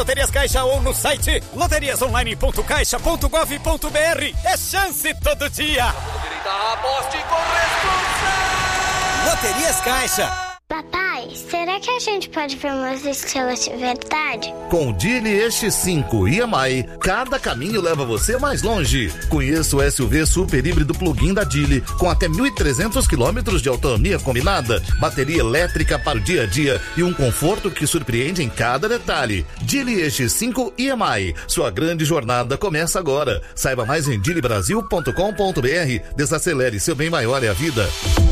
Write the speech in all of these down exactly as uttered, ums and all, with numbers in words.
Loterias Caixa ou no site loterias online ponto caixa ponto gov ponto br. É chance todo dia. Aposte com responsabilidade. Loterias Caixa. Papai, será que a gente pode ver umas estrelas de verdade? Com o Dili X cinco I M I, cada caminho leva você mais longe. Conheça o S U V super híbrido plug-in da Dili, com até mil e trezentos quilômetros de autonomia combinada, bateria elétrica para o dia a dia e um conforto que surpreende em cada detalhe. Dili X cinco I M I, sua grande jornada começa agora. Saiba mais em dili brasil ponto com ponto br. Desacelere, seu bem maior é a vida.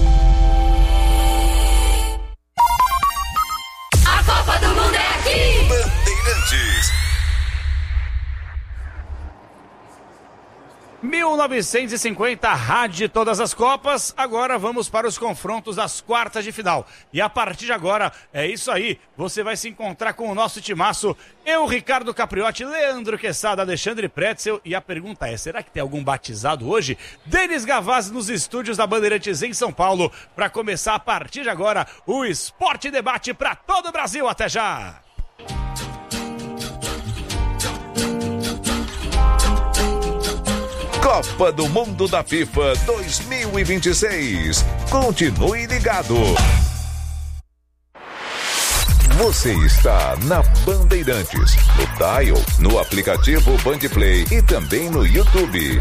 mil novecentos e cinquenta, Rádio Todas as Copas. Agora vamos para os confrontos das quartas de final. E a partir de agora, é isso aí. Você vai se encontrar com o nosso timaço. Eu, Ricardo Capriotti, Leandro Quesada, Alexandre Pretzel. E a pergunta é, será que tem algum batizado hoje? Denis Gavazzi nos estúdios da Bandeirantes em São Paulo. Para começar a partir de agora, o Esporte Debate para todo o Brasil. Até já! Copa do Mundo da FIFA dois mil e vinte e seis. Continue ligado. Você está na Bandeirantes, no Dial, no aplicativo Bandplay e também no YouTube.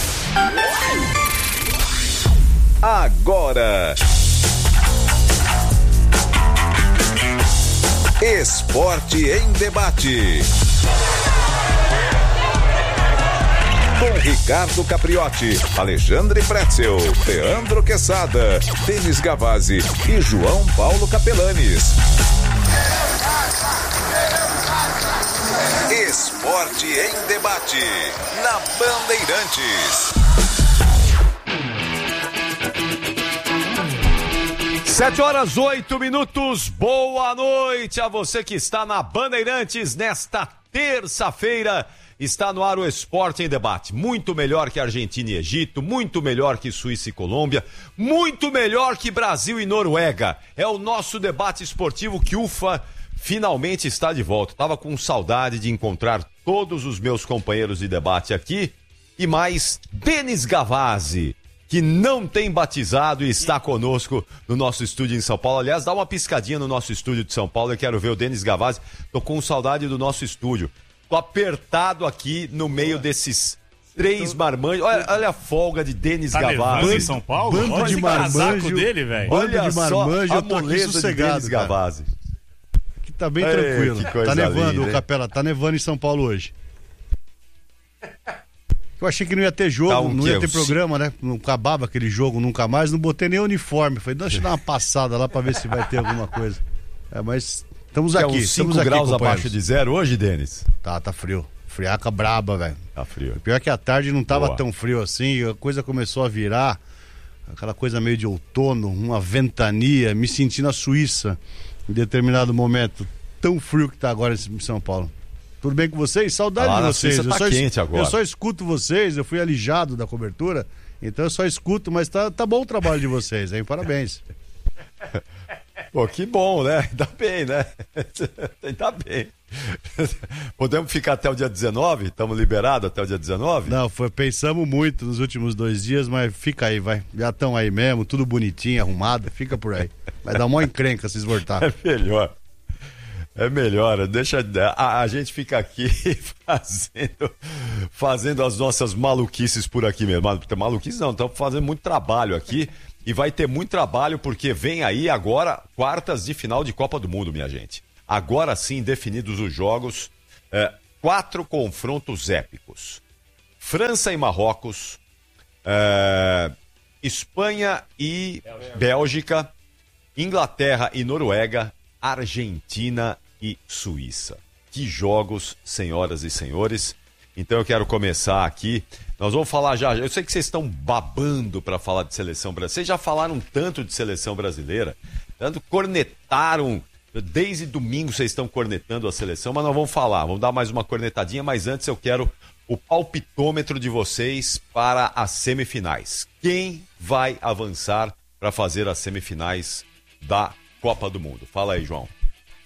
Agora, Esporte em Debate. Com Ricardo Capriotti, Alexandre Pretzel, Leandro Quesada, Denis Gavazzi e João Paulo Capelanes. Esporte em Debate, na Bandeirantes. Sete horas, oito minutos, boa noite a você que está na Bandeirantes nesta terça-feira. Está no ar o Esporte em Debate, muito melhor que Argentina e Egito, muito melhor que Suíça e Colômbia, muito melhor que Brasil e Noruega. É o nosso debate esportivo que, ufa, finalmente está de volta. Estava com saudade de encontrar todos os meus companheiros de debate aqui e mais Denis Gavazzi, que não tem batizado e está conosco no nosso estúdio em São Paulo. Aliás, dá uma piscadinha no nosso estúdio de São Paulo, eu quero ver o Denis Gavazzi. Tô com saudade do nosso estúdio. Tô apertado aqui no meio desses três marmanjos. Olha, olha a folga de Denis tá Gavazzi. Em São Paulo? Bando olha de marmanjo dele, velho. Olha de marmanjo, só a eu tô aqui moleza sossegado, de Denis Gavazzi. Que tá bem Ei, tranquilo. que coisa Tá nevando, linda, ô Capela, tá nevando em São Paulo hoje. Eu achei que não ia ter jogo, Tá um não quê? ia ter programa, né? Não acabava aquele jogo nunca mais, não botei nem uniforme. Falei, deixa eu dar uma passada lá pra ver se vai ter alguma coisa. É, mas estamos Que aqui, é uns estamos cinco aqui, graus companheiros. abaixo de zero hoje, Denis? Tá, tá frio. Friaca braba, velho. Tá frio. O pior é que a tarde não tava Boa. tão frio assim, a coisa começou a virar, aquela coisa meio de outono, uma ventania, me senti na Suíça em determinado momento. Tão frio que tá agora em São Paulo. Tudo bem com vocês? Saudade Ah, de na vocês. Suíça eu, tá só, quente agora. eu só escuto vocês, eu fui alijado da cobertura, então eu só escuto, mas tá, tá bom o trabalho de vocês, hein? Parabéns. Pô, que bom, né? Ainda bem, né? Ainda bem. Podemos ficar até o dia dezenove? Estamos liberados até o dia dezenove? Não, foi, pensamos muito nos últimos dois dias, mas fica aí, vai. Já estão aí mesmo, tudo bonitinho, arrumado, fica por aí. Vai dar uma encrenca se esvortar. É melhor. É melhor, deixa a, a gente fica aqui fazendo, fazendo as nossas maluquices por aqui mesmo. Maluquices não, estamos fazendo muito trabalho aqui e vai ter muito trabalho porque vem aí agora quartas de final de Copa do Mundo, minha gente. Agora sim, definidos os jogos, é, quatro confrontos épicos. França e Marrocos, é, Espanha e Bélgica, Inglaterra e Noruega, Argentina e Suíça. Que jogos, senhoras e senhores. Então eu quero começar aqui. Nós vamos falar já. Eu sei que vocês estão babando para falar de seleção brasileira. Vocês já falaram tanto de seleção brasileira, tanto cornetaram. Desde domingo vocês estão cornetando a seleção, mas nós vamos falar. Vamos dar mais uma cornetadinha, mas antes eu quero o palpitômetro de vocês para as semifinais. Quem vai avançar para fazer as semifinais da Copa do Mundo? Fala aí, João.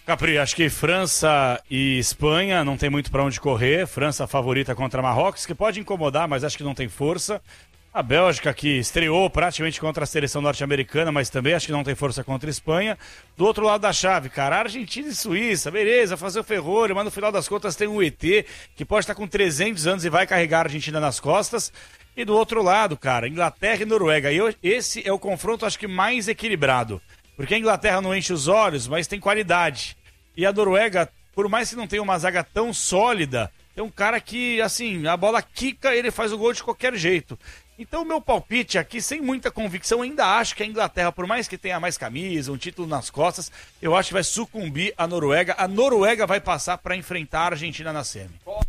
Capri, acho que França e Espanha não tem muito para onde correr. França favorita contra Marrocos, que pode incomodar, mas acho que não tem força. A Bélgica, que estreou praticamente contra a seleção norte-americana, mas também acho que não tem força contra a Espanha. Do outro lado da chave, cara, Argentina e Suíça, beleza, fazer o ferrolho, mas no final das contas tem um E T que pode estar com trezentos anos e vai carregar a Argentina nas costas. E do outro lado, cara, Inglaterra e Noruega. E eu, esse é o confronto, acho que mais equilibrado. Porque a Inglaterra não enche os olhos, mas tem qualidade. E a Noruega, por mais que não tenha uma zaga tão sólida, é um cara que, assim, a bola quica, ele faz o gol de qualquer jeito. Então o meu palpite aqui, sem muita convicção, ainda acho que a Inglaterra, por mais que tenha mais camisa, um título nas costas, eu acho que vai sucumbir a Noruega. A Noruega vai passar para enfrentar a Argentina na semi.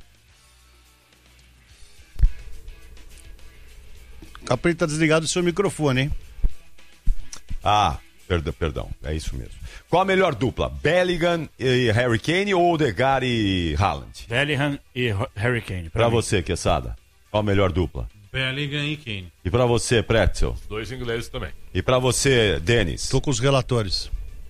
Capri, tá desligado o seu microfone, hein? Ah, perdão, perdão, é isso mesmo. Qual a melhor dupla? Bellingham e Harry Kane ou Odegaard e Haaland? Bellingham e Harry Kane. Pra, pra você, Quesada, qual a melhor dupla? Bellingham e Kane. E pra você, Pretzel? Dois ingleses também. E pra você, Denis? Tô com os relatores.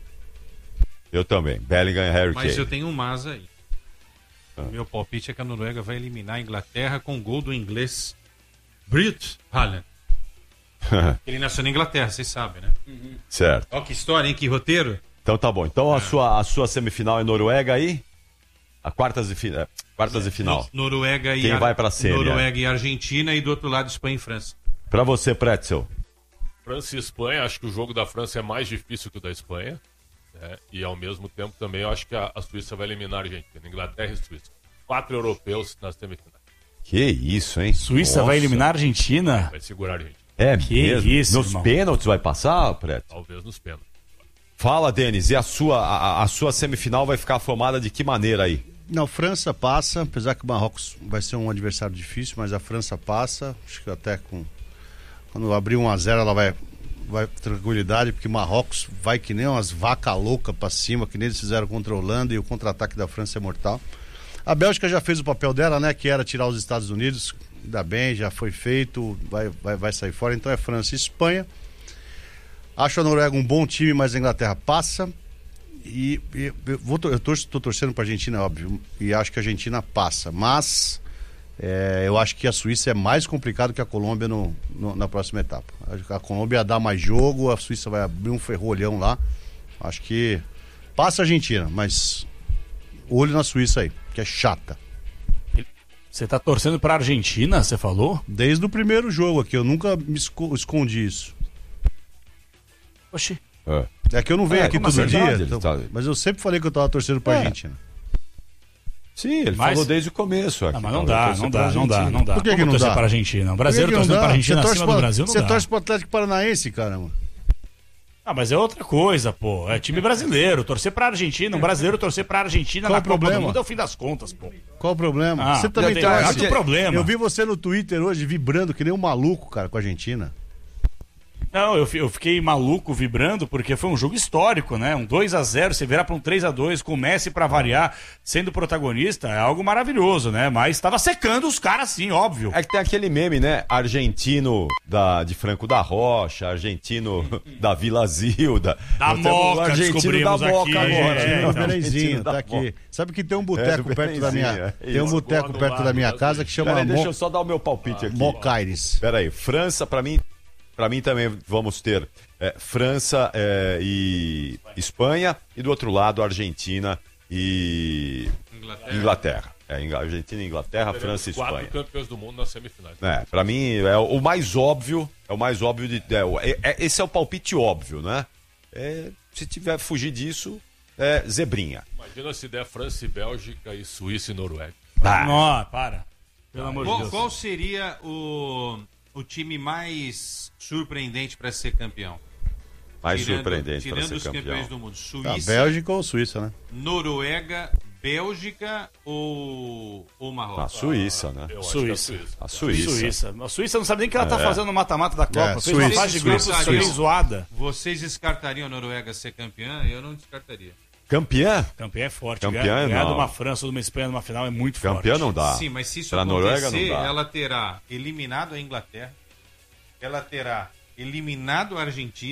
Eu também, Bellingham e Harry Mas Kane. eu tenho um mas aí. Ah. Meu palpite é que a Noruega vai eliminar a Inglaterra com gol do inglês Brit Haaland. Ele nasceu na Inglaterra, vocês sabem, né? Uhum. Certo. Ó que história, hein? Que roteiro. Então tá bom. Então a, sua, a sua semifinal é Noruega aí? A quartas e, fi... quartas é, e final. No, Noruega e Quem Ar... vai pra semi? Noruega é? e Argentina, e do outro lado Espanha e França. Pra você, Pretzel? França e Espanha, acho que o jogo da França é mais difícil que o da Espanha. Né? E ao mesmo tempo também eu acho que a, a Suíça vai eliminar a Argentina. Inglaterra e Suíça. Quatro europeus nas semifinais. Que isso, hein? Suíça Nossa. vai eliminar a Argentina? Vai segurar a Argentina. É que mesmo? Isso, nos irmão. pênaltis vai passar, Preto? Talvez nos pênaltis. Fala, Denis, e a sua, a, a sua semifinal vai ficar formada de que maneira aí? Não, França passa, apesar que o Marrocos vai ser um adversário difícil, mas a França passa, acho que até com... Quando abrir um a zero ela vai, vai tranquilidade, porque Marrocos vai que nem umas vacas loucas pra cima, que nem eles fizeram contra a Holanda, e o contra-ataque da França é mortal. A Bélgica já fez o papel dela, né, que era tirar os Estados Unidos, ainda bem, já foi feito, vai, vai, vai sair fora, então é França e Espanha. Acho a Noruega um bom time, mas a Inglaterra passa. E, e eu, vou, eu torço, tô torcendo pra Argentina, óbvio, e acho que a Argentina passa, mas é, eu acho que a Suíça é mais complicado que a Colômbia no, no, na próxima etapa. Acho que a Colômbia ia dar mais jogo, a Suíça vai abrir um ferrolhão lá. Acho que passa a Argentina, mas olho na Suíça aí, que é chata. Você tá torcendo pra Argentina, você falou? Desde o primeiro jogo aqui, eu nunca me esco- escondi isso. Oxi. É, é que eu não venho é, aqui todo verdade, dia, então, tá... mas eu sempre falei que eu tava torcendo pra é. Argentina. Sim, ele mas... falou desde o começo. Aqui, não, mas não dá, não dá, não dá, não dá. Por que, que não dá? Para a Argentina? O brasileiro torcendo para a Argentina acima do Brasil não Você dá. torce pro Atlético Paranaense, caramba. Ah, mas é outra coisa, pô. É time brasileiro. Torcer pra Argentina, um brasileiro torcer pra Argentina Qual na Copa problema? do Mundo é o fim das contas, pô. Qual o problema? Ah, você também tem torce. tem problema. Eu vi você no Twitter hoje vibrando que nem um maluco, cara, com a Argentina. Não, eu, eu fiquei maluco vibrando porque foi um jogo histórico, né? Um dois a zero, você virar pra um três a dois com o Messi pra variar, sendo protagonista, é algo maravilhoso, né? Mas tava secando os caras sim, óbvio. É que tem aquele meme, né? Argentino da, de Franco da Rocha, argentino da Vila Zilda. Da Moca, argentino da Moca aqui, agora. É, né? o Belenzinho, tá aqui. Sabe que tem um boteco é, perto da minha... É, tem um boteco perto da minha casa que chama... Peraí, Mo... deixa eu só dar o meu palpite ah, aqui. Mocaires. Peraí, França, pra mim... Para mim também vamos ter é, França é, e Espanha, e do outro lado Argentina e Inglaterra. Inglaterra. É, Argentina, Inglaterra, teremos França e quatro Espanha. Quatro campeões do mundo nas semifinais. É, para mim é o mais óbvio, é o mais óbvio de, é, é, esse é o palpite óbvio, né? É, se tiver fugir disso, é zebrinha. Imagina se der França e Bélgica e Suíça e Noruega. Ah. Não, para. Pelo amor qual, de Deus. Qual seria o o time mais surpreendente para ser campeão? Mais tirando, surpreendente para ser tirando os campeão. campeões do mundo. Suíça, a Bélgica ou Suíça, né? Noruega, Bélgica ou, ou Marrocos? A Suíça, né? Eu Suíça. A Suíça. Suíça. A Suíça não sabe nem o que ela tá É. fazendo no mata-mata da Copa. É, Fez uma Suíça. fase de grupos Suíça. bem zoada. Vocês descartariam a Noruega ser campeã? Eu não descartaria. Campeã? Campeã é forte. Campeã ganhar ganhar não. de uma França ou de uma Espanha numa final é muito Campeã forte. não dá. Sim, mas se isso Pra Noruega acontecer, não dá. ela terá eliminado a Inglaterra, ela terá eliminado a Argentina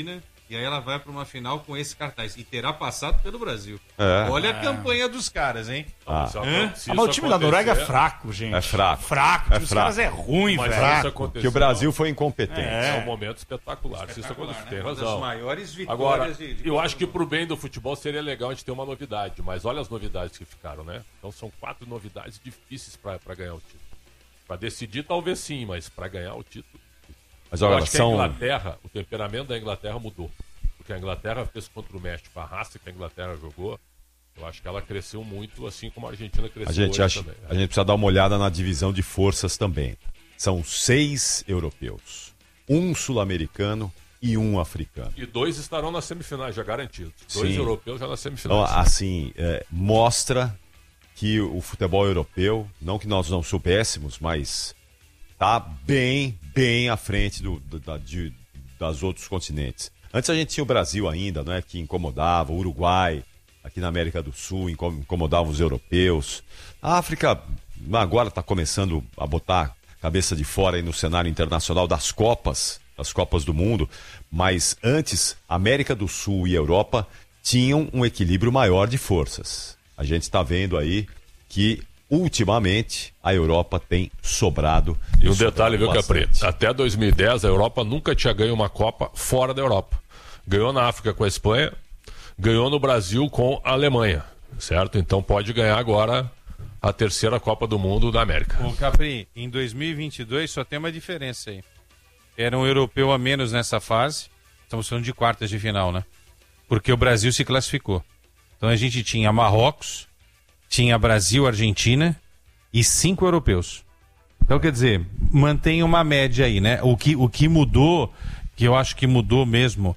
E aí ela vai para uma final com esse cartaz. E terá passado pelo Brasil. É. Olha É. a campanha dos caras, hein? Ah. Hã? Ah, mas o time da Noruega é fraco, gente. É fraco. Fraco. O time É dos fraco. caras é ruim, Mas velho. isso aconteceu. Que o Brasil foi incompetente. É, É. um momento espetacular. Se isso Espetacular, acontece, né? tem Uma das razão. maiores vitórias Agora, de- de eu Copa acho que pro bem do futebol seria legal a gente ter uma novidade, mas olha as novidades que ficaram, né? Então são quatro novidades difíceis pra pra ganhar o título. Pra decidir talvez sim, mas pra ganhar o título. Mas Eu olha, acho que são... a Inglaterra, o temperamento da Inglaterra mudou. Porque a Inglaterra fez contra o México, a raça que a Inglaterra jogou, eu acho que ela cresceu muito, assim como a Argentina cresceu A gente, hoje acha, também. a gente precisa dar uma olhada na divisão de forças também. São seis europeus, um sul-americano e um africano. E dois estarão nas semifinais, já garantidos. Dois Sim. europeus já nas Então, semifinais. assim, é, mostra que o futebol europeu, não que nós não soubéssemos, mas tá bem, bem à frente do, do, da, de, das outros continentes. Antes a gente tinha o Brasil ainda, né, que incomodava, o Uruguai, aqui na América do Sul, incom- incomodava os europeus. A África agora está começando a botar cabeça de fora aí no cenário internacional das Copas, das Copas do Mundo, mas antes, América do Sul e Europa tinham um equilíbrio maior de forças. A gente está vendo aí que, ultimamente, a Europa tem sobrado. E um detalhe, viu, Capri? bastante. Até dois mil e dez, a Europa nunca tinha ganho uma Copa fora da Europa. Ganhou na África com a Espanha, ganhou no Brasil com a Alemanha, certo? Então pode ganhar agora a terceira Copa do Mundo da América. Ô Capri, em dois mil e vinte e dois só tem uma diferença aí. Era um europeu a menos nessa fase. Estamos falando de quartas de final, né? Porque o Brasil se classificou. Então a gente tinha Marrocos, tinha Brasil, Argentina e cinco europeus. Então, quer dizer, mantém uma média aí, né? O que, o que mudou, que eu acho que mudou mesmo,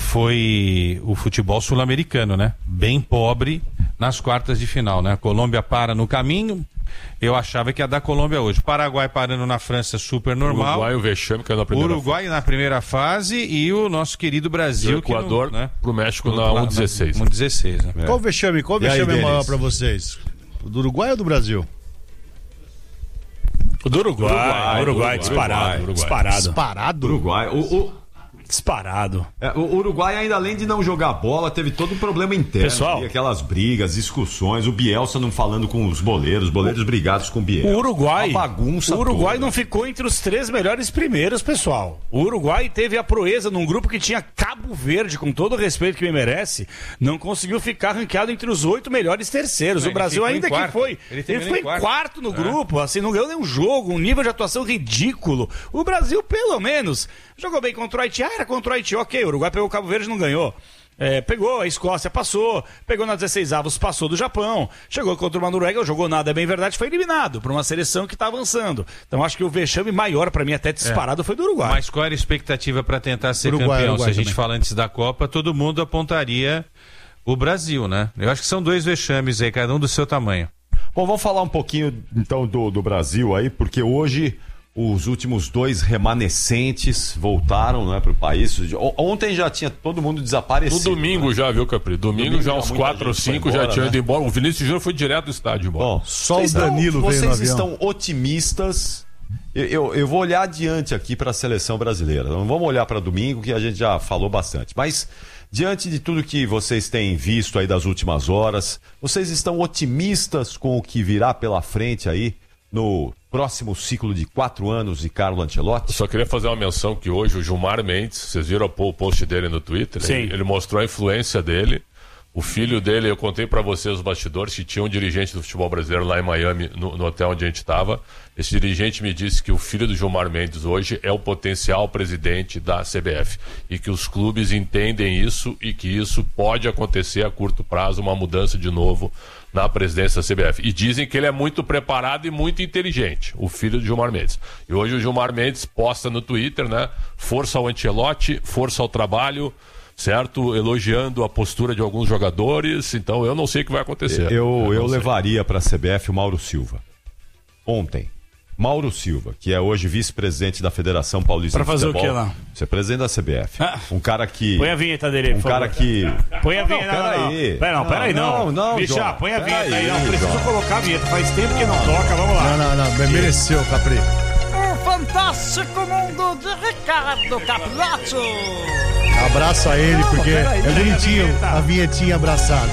foi o futebol sul-americano, né? Bem pobre nas quartas de final, né? A Colômbia para no caminho. Eu achava que ia dar Colômbia hoje. Paraguai parando na França, super normal. Uruguai, o vexame que é na primeira Uruguai fase. na primeira fase e o nosso querido Brasil. E o Equador que não, né? pro México na Lá- um dezesseis. um dezesseis, né? Qual o vexame, qual o E aí, vexame é maior Denis? pra vocês? O do Uruguai ou do Brasil? O do Uruguai. Uruguai, Uruguai, Uruguai, disparado. Uruguai. Disparado. Disparado? Uruguai. O, o- Disparado. é, o Uruguai, ainda além de não jogar bola, teve todo um problema interno. Pessoal. E aquelas brigas, discussões, o Bielsa não falando com os boleiros, os boleiros brigados com o Bielsa. O Uruguai, Uma bagunça o Uruguai toda. não ficou entre os três melhores primeiros, pessoal. O Uruguai teve a proeza num grupo que tinha Cabo Verde, com todo o respeito que me merece, não conseguiu ficar ranqueado entre os oito melhores terceiros. Ele o Brasil ficou em ainda que quarto. foi. Ele Ele, terminou foi em em quarto. quarto no É. grupo, assim, não ganhou nenhum jogo, um nível de atuação ridículo. O Brasil, pelo menos, jogou bem contra o Haiti. Ah, era contra o Haiti, ok. O Uruguai pegou o Cabo Verde e não ganhou. É, pegou a Escócia, passou. Pegou na dezesseis avos, passou do Japão. Chegou contra uma Noruega, jogou nada, é bem verdade, foi eliminado por uma seleção que está avançando. Então acho que o vexame maior, para mim, até disparado, foi do Uruguai. Mas qual era a expectativa para tentar ser Uruguai, campeão? Uruguai Se a gente também. fala antes da Copa, todo mundo apontaria o Brasil, né? Eu acho que são dois vexames aí, cada um do seu tamanho. Bom, vamos falar um pouquinho então do, do Brasil aí, porque hoje os últimos dois remanescentes voltaram, não é, para o país. O- Ontem já tinha todo mundo No desaparecido. domingo né? já, viu, Capri? Domingo, Domingo já já uns muita quatro ou gente foi cinco já embora, tinham né? ido embora. O Vinícius Júnior foi direto do estádio embora. Bom, Só vocês o Danilo estão, veio no Vocês avião. estão otimistas. Eu, eu, eu vou olhar adiante aqui para a seleção brasileira. Não vamos olhar para domingo, que a gente já falou bastante. Mas, diante de tudo que vocês têm visto aí das últimas horas, vocês estão otimistas com o que virá pela frente aí no próximo ciclo de quatro anos de Carlo Ancelotti? Só queria fazer uma menção que hoje o Gilmar Mendes, vocês viram o post dele no Twitter? Sim. Ele, ele mostrou a influência dele. O filho dele, eu contei pra vocês os bastidores, que tinha um dirigente do futebol brasileiro lá em Miami, no, no hotel onde a gente estava. Esse dirigente me disse que o filho do Gilmar Mendes hoje é o potencial presidente da C B F. E que os clubes entendem isso e que isso pode acontecer a curto prazo, uma mudança de novo na presidência da C B F. E dizem que ele é muito preparado e muito inteligente, o filho do Gilmar Mendes. E hoje o Gilmar Mendes posta no Twitter, né? Força ao Ancelotti, força ao trabalho, certo? Elogiando a postura de alguns jogadores. Então eu não sei o que vai acontecer. Eu, eu não sei. levaria para a C B F o Mauro Silva. Ontem. Mauro Silva, que é hoje vice-presidente da Federação Paulista Pra de fazer o Futebol. quê lá? Você é presidente da C B F. Ah. Um cara que... Põe a vinheta dele, Um por cara favor. que... Põe a Não, vinheta. não, Não, não, peraí. Pera, não, peraí, não. Não, não, Bicha, João. põe a vinheta Peraí, aí. Não, preciso João. colocar a vinheta. Faz tempo que não toca, vamos lá. Não, não, não. Mereceu, Capri. O fantástico mundo de Ricardo Capelotto. Abraça ele, porque é bonitinho a vinhetinha abraçada.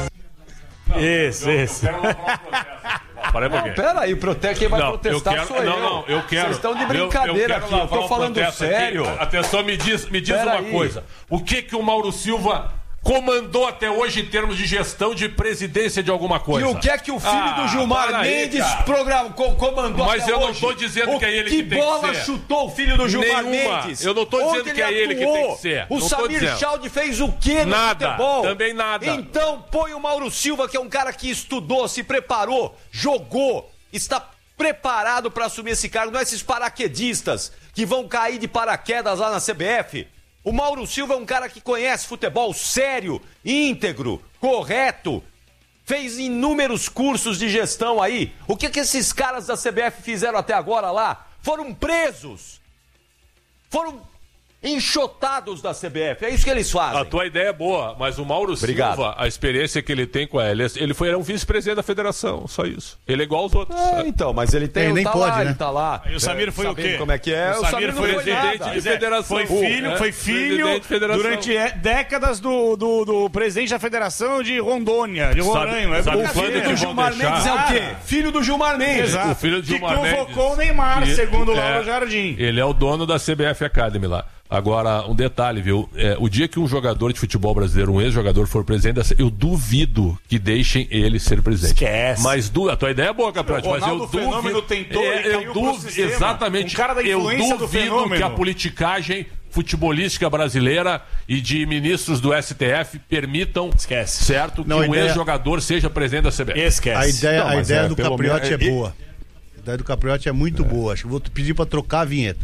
Isso, isso. Para aí, Pera aí, prote... quem vai não, protestar eu quero, sou eu. Não, não, eu quero. Vocês estão de brincadeira eu, eu aqui, eu tô um falando sério. Aqui. Atenção, me diz, me diz Pera uma aí. coisa. O que que o Mauro Silva comandou até hoje em termos de gestão de presidência de alguma coisa? E o que é que o filho ah, do Gilmar aí, Mendes cara. programa, co comandou Mas até eu hoje? não estou dizendo o que é ele que que tem que bola ser. chutou o filho do Gilmar Nenhuma. Mendes? Eu não estou dizendo Onde que é ele que atuou? tem que ser. O Não tô Samir dizendo. Chaldi fez o quê no Nada. futebol? Também nada. Então põe o Mauro Silva, que é um cara que estudou, se preparou, jogou, está preparado para assumir esse cargo. Não é esses paraquedistas que vão cair de paraquedas lá na C B F. O Mauro Silva é um cara que conhece futebol sério, íntegro, correto. Fez inúmeros cursos de gestão aí. O que que esses caras da C B F fizeram até agora lá? Foram presos. Foram enxotados da C B F. É isso que eles fazem. A tua ideia é boa, mas o Mauro Obrigado. Silva, a experiência que ele tem com ela, ele foi era um vice-presidente da federação, só isso. Ele é igual aos outros. É, então, mas ele tem, Ele nem tá pode, lá, né? ele tá lá. E o Samir foi o Sabendo quê? como é que é? O Samir foi não foi presidente nada. de federação. Foi filho, É, foi filho presidente de federação. durante é, décadas do, do, do presidente da federação de Rondônia, de Roraima. É sabe O brincadeira. filho do que Gilmar vão deixar? Mendes é o quê? Filho do Gilmar Mendes. Exato. O filho do que Gilmar convocou Mendes. o Neymar, E- segundo o é, Lauro Jardim. Ele é o dono da C B F Academy lá. Agora, um detalhe, viu? É, o dia que um jogador de futebol brasileiro, um ex-jogador, for presidente, da C- eu duvido que deixem ele ser presidente. Esquece. Mas du... a tua ideia é boa, Caprati, O mas eu Ronaldo Fenômeno duvido. tentou, é, ele eu caiu pro duvido, sistema. exatamente. Um cara da eu influência do duvido fenômeno. que a politicagem futebolística brasileira e de ministros do S T F permitam, Esquece. certo, que Não, a um ideia- ex-jogador seja presidente da C B F. Esquece. A ideia, Não, a mas ideia é, do pelo Capriotti menos- é boa. A ideia do Capriotti é muito boa. Acho que vou pedir pra trocar a vinheta.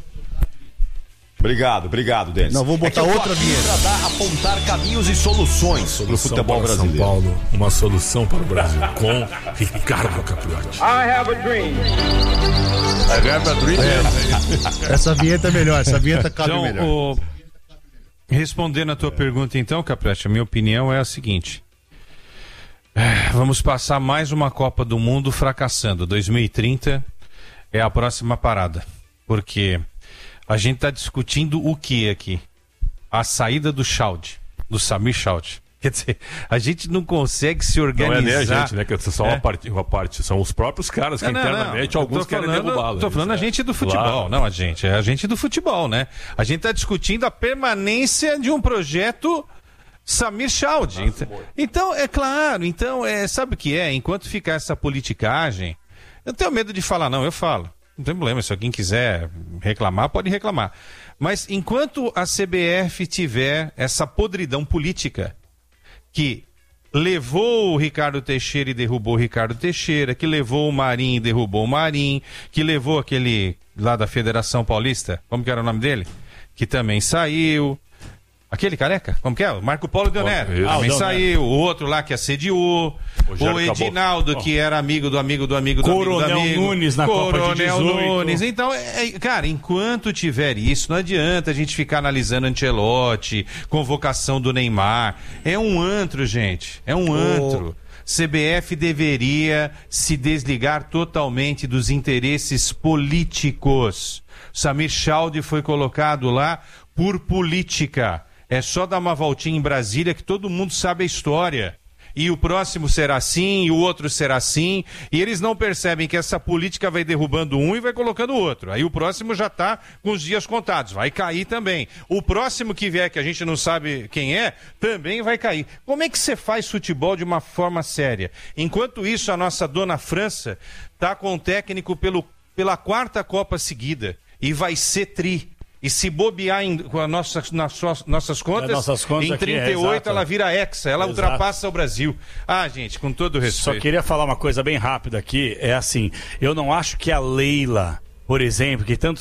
Obrigado, obrigado, Denis. Não, vou botar é que eu tô outra aqui vinheta. pra dar, apontar caminhos e soluções para o futebol brasileiro. São Paulo, uma solução para o Brasil com Ricardo Capriotti. I have a dream. I have a dream. Essa vinheta é melhor, essa vinheta cabe Então, melhor. o... respondendo a tua pergunta, então, Capriotti, a minha opinião é a seguinte. É, Vamos passar mais uma Copa do Mundo fracassando. dois mil e trinta é a próxima parada. Porque a gente está discutindo o que aqui? A saída do Chaldi, do Samir Chaldi. Quer dizer, a gente não consegue se Não organizar. é nem a gente, né? Que é só É. uma, parte, uma parte. São os próprios caras que Não, não, internamente não. alguns Tô querem falando- derrubá-lo. Tô falando a Isso, gente é. do futebol, Claro. não a gente, é a gente do futebol, né? A gente está discutindo a permanência de um projeto Samir Chaldi. Então, então, é claro, então, é, sabe o que é? Enquanto ficar essa politicagem, eu tenho medo de falar, não, eu falo. Não tem problema, se alguém quiser reclamar, pode reclamar. Mas enquanto a C B F tiver essa podridão política que levou o Ricardo Teixeira e derrubou o Ricardo Teixeira, que levou o Marinho e derrubou o Marinho, que levou aquele lá da Federação Paulista, como que era o nome dele? Que também saiu. Aquele careca? Como que é? O Marco Polo Deonero. Isso. Também Ah, o Deonero. saiu. O outro lá que assediou. Rogério O Edinaldo, Caboclo. que era amigo do amigo do amigo do Coronel amigo do amigo. Nunes na Copa de Coronel dezoito. Nunes. Então, é, é, cara, enquanto tiver isso, não adianta a gente ficar analisando Ancelotti, convocação do Neymar. É um antro, gente. É um antro. C B F deveria se desligar totalmente dos interesses políticos. Samir Chaldi foi colocado lá por política. É só dar uma voltinha em Brasília que todo mundo sabe a história. E o próximo será assim, e o outro será assim. E eles não percebem que essa política vai derrubando um e vai colocando o outro. Aí o próximo já está com os dias contados, vai cair também. O próximo que vier, que a gente não sabe quem é, também vai cair. Como é que você faz futebol de uma forma séria? Enquanto isso, a nossa dona França está com o técnico pelo, pela quarta Copa seguida. E vai ser tri. E se bobear em, com a nossa, nas suas, nossas contas, É, nossas contas em aqui, trinta e oito é, exato. ela vira hexa, ela Exato. ultrapassa o Brasil. Ah, gente, com todo respeito. Só queria falar uma coisa bem rápida aqui. É assim, eu não acho que a Leila, por exemplo, que tanto